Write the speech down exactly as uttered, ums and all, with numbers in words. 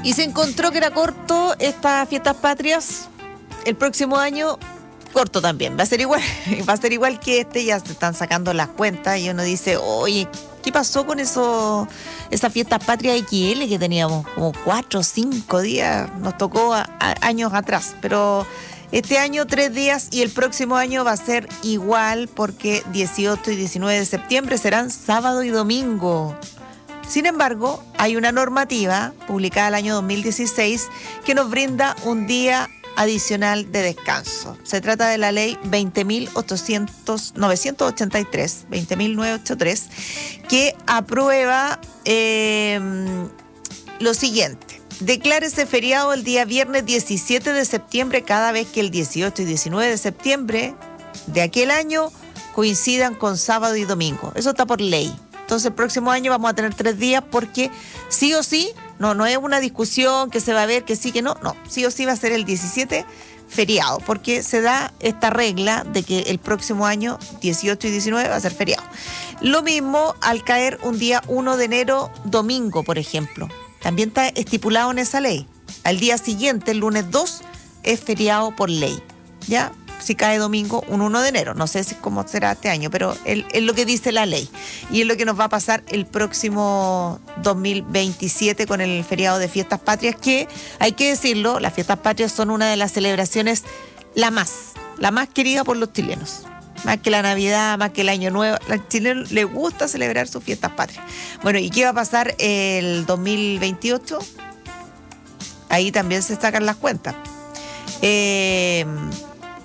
Y se encontró que era corto estas fiestas patrias. El próximo año, corto también. Va a ser igual, va a ser igual que este. Ya se están sacando las cuentas y uno dice, oye, ¿qué pasó con eso, esas fiestas patrias X L que teníamos? Como cuatro o cinco días, nos tocó a, a, años atrás. Pero este año tres días y el próximo año va a ser igual porque dieciocho y diecinueve de septiembre serán sábado y domingo. Sin embargo, hay una normativa publicada el año dos mil dieciséis que nos brinda un día adicional de descanso. Se trata de la ley veinte mil novecientos ochenta y tres, veinte mil novecientos ochenta y tres, que aprueba eh, lo siguiente. Declárese feriado el día viernes diecisiete de septiembre cada vez que el dieciocho y diecinueve de septiembre de aquel año coincidan con sábado y domingo. Eso está por ley. Entonces el próximo año vamos a tener tres días porque sí o sí, no, no es una discusión que se va a ver que sí, que no, no, sí o sí va a ser el diecisiete feriado, porque se da esta regla de que el próximo año, dieciocho y diecinueve, va a ser feriado. Lo mismo al caer un día uno de enero, domingo, por ejemplo. También está estipulado en esa ley. Al día siguiente, el lunes dos, es feriado por ley, ¿ya? Si cae domingo, un uno de enero. No sé si cómo será este año, pero es, es lo que dice la ley. Y es lo que nos va a pasar el próximo dos mil veintisiete con el feriado de Fiestas Patrias, que, hay que decirlo, las Fiestas Patrias son una de las celebraciones, la más, la más querida por los chilenos. Más que la Navidad, más que el Año Nuevo. A los chilenos les gusta celebrar sus Fiestas Patrias. Bueno, ¿y qué va a pasar el dos mil veintiocho? Ahí también se sacan las cuentas. Eh...